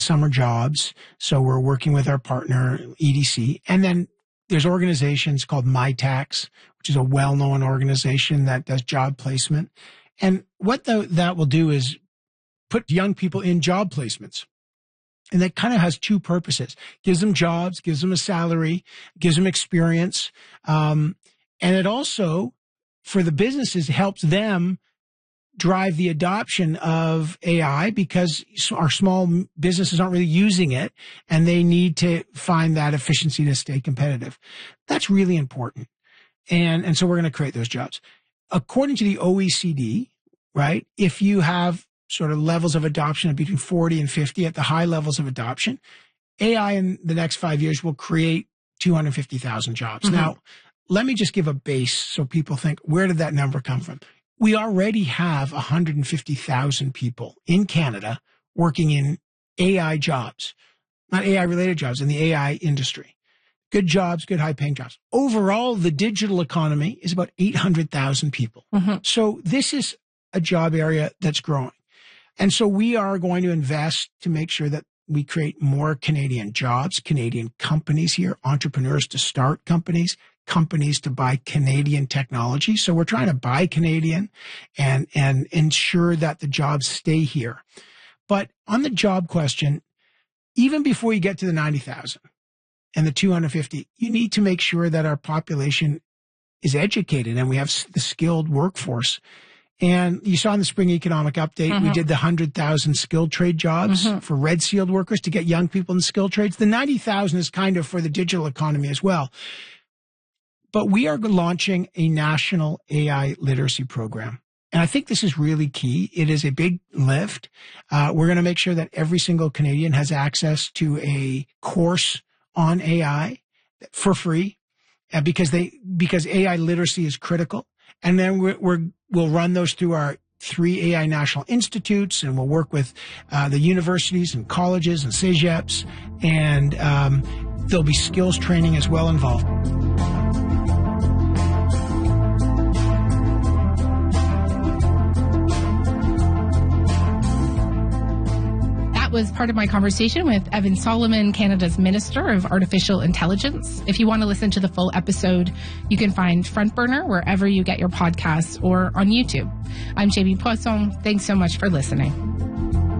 summer jobs. So we're working with our partner, EDC. And then there's organizations called MyTax, which is a well-known organization that does job placement. And what that will do is put young people in job placements. And that kind of has two purposes. Gives them jobs, gives them a salary, gives them experience. And it also, for the businesses, helps them drive the adoption of AI because our small businesses aren't really using it and they need to find that efficiency to stay competitive. That's really important. And so we're going to create those jobs. According to the OECD, right, if you have sort of levels of adoption of between 40 and 50 at the high levels of adoption, AI in the next 5 years will create 250,000 jobs. Mm-hmm. Now, let me just give a base so people think, where did that number come from? We already have 150,000 people in Canada working in AI jobs, not AI-related jobs, in the AI industry. Good jobs, good high-paying jobs. Overall, the digital economy is about 800,000 people. Mm-hmm. So this is a job area that's growing. And so we are going to invest to make sure that we create more Canadian jobs, Canadian companies here, entrepreneurs to start companies, companies to buy Canadian technology. So we're trying to buy Canadian and ensure that the jobs stay here. But on the job question, even before you get to the 90,000 and the 250, you need to make sure that our population is educated and we have the skilled workforce. And you saw in the spring economic update, mm-hmm. we did the 100,000 skilled trade jobs mm-hmm. for red sealed workers to get young people in skilled trades. The 90,000 is kind of for the digital economy as well. But we are launching a national AI literacy program. And I think this is really key. It is a big lift. We're going to make sure that every single Canadian has access to a course on AI for free because AI literacy is critical. And then we'll run those through our 3 AI national institutes, and we'll work with the universities and colleges and CEGEPs, and there'll be skills training as well involved. Was part of my conversation with Evan Solomon, Canada's Minister of Artificial Intelligence. If you want to listen to the full episode, you can find Front Burner wherever you get your podcasts or on YouTube. I'm Jamie Poisson. Thanks so much for listening.